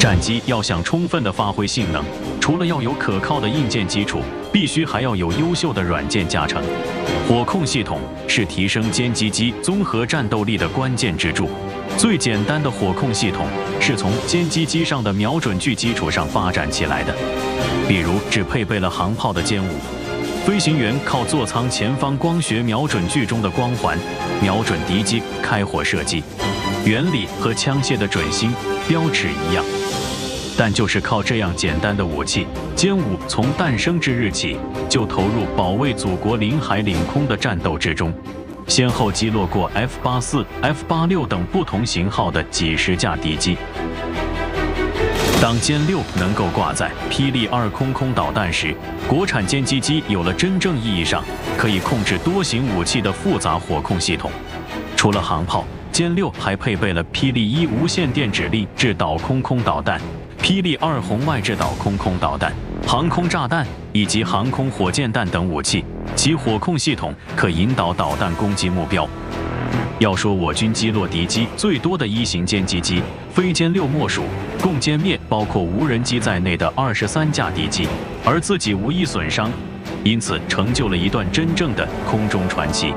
战机要想充分地发挥性能，除了要有可靠的硬件基础，必须还要有优秀的软件加成。火控系统是提升歼击机综合战斗力的关键支柱。最简单的火控系统是从歼击机上的瞄准具基础上发展起来的，比如只配备了航炮的歼5，飞行员靠座舱前方光学瞄准具中的光环瞄准敌机开火射击，原理和枪械的准星、标尺一样。但就是靠这样简单的武器，歼5从诞生之日起就投入保卫祖国领海领空的战斗之中，先后击落过 F-84、F-86等不同型号的几十架敌机。当歼6能够挂载霹雳2空空导弹时，国产歼击机有了真正意义上可以控制多型武器的复杂火控系统。除了航炮，歼6还配备了霹雳1无线电指令制导空空导弹、霹雳2红外制导空空导弹、航空炸弹以及航空火箭弹等武器，其火控系统可引导导弹攻击目标。要说我军击落敌机最多的一型歼击机，非歼6莫属，共歼灭包括无人机在内的23架敌机，而自己无一损伤，因此成就了一段真正的空中传奇。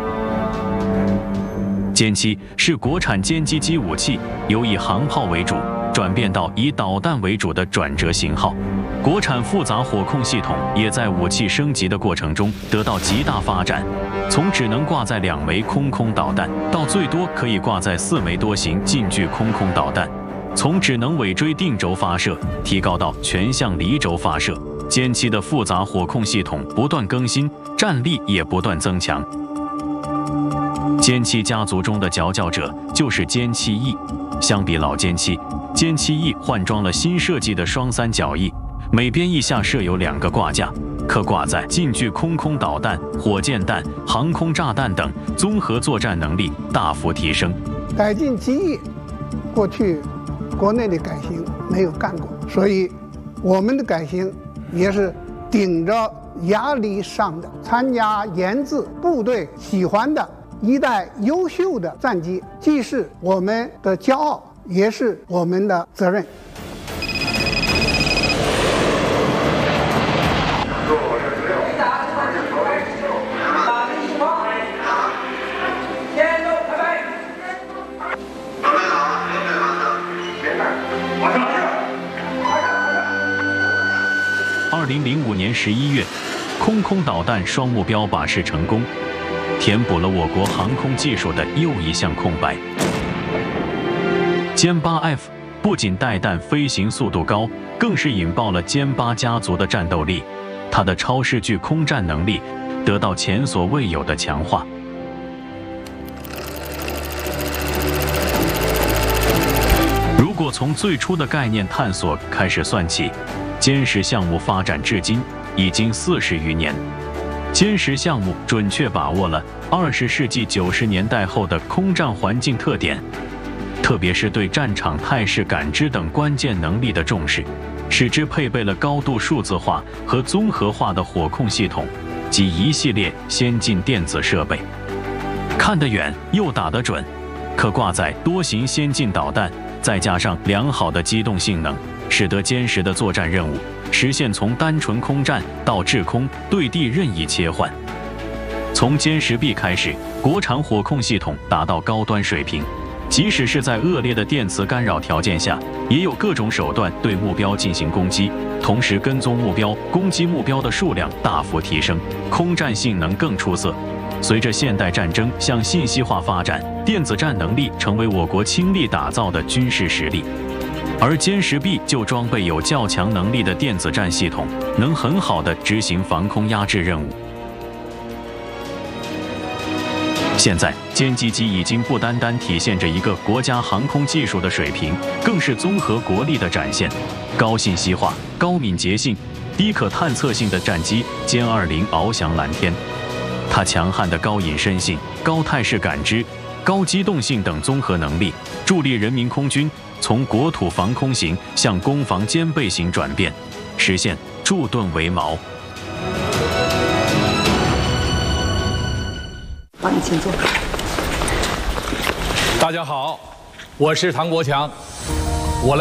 歼7是国产歼击机武器由以航炮为主转变到以导弹为主的转折型号，国产复杂火控系统也在武器升级的过程中得到极大发展，从只能挂载2枚空空导弹，到最多可以挂载4枚多型近距空空导弹；从只能尾追定轴发射，提高到全向离轴发射。歼7的复杂火控系统不断更新，战力也不断增强。歼7家族中的佼佼者就是歼7 E， 相比老歼7，歼7 E 换装了新设计的双三角翼，每边翼下设有2个挂架，可挂载近距空空导弹、火箭弹、航空炸弹等，综合作战能力大幅提升。 改进机翼，过去国内的改型没有干过，所以我们的改型也是顶着压力上的，参加研制部队喜欢的一代优秀的战机，既是我们的骄傲，也是我们的责任。 2005年11月，空空导弹双目标靶试成功，填补了我国航空技术的又一项空白。歼8 F 不仅带弹飞行速度高，更是引爆了歼8家族的战斗力，它的超视距空战能力得到前所未有的强化。如果从最初的概念探索开始算起，歼10项目发展至今已经40余年。歼10项目准确把握了20世纪90年代后的空战环境特点，特别是对战场态势感知等关键能力的重视，使之配备了高度数字化和综合化的火控系统及一系列先进电子设备。看得远又打得准，可挂载多型先进导弹，再加上良好的机动性能，使得歼10的作战任务实现从单纯空战到制空对地任意切换。从歼10 B 开始，国产火控系统达到高端水平，即使是在恶劣的电磁干扰条件下，也有各种手段对目标进行攻击，同时跟踪目标、攻击目标的数量大幅提升，空战性能更出色。随着现代战争向信息化发展，电子战能力成为我国倾力打造的军事实力。而歼10 B 就装备有较强能力的电子战系统，能很好地执行防空压制任务。现在，歼击机已经不单单体现着一个国家航空技术的水平，更是综合国力的展现。高信息化、高敏捷性、低可探测性的战机歼20翱翔蓝天，它强悍的高隐身性、高态势感知、高机动性等综合能力，助力人民空军从国土防空型向攻防兼备型转变，实现驻盾为矛。 好，你请坐。 大家好，我是唐国强。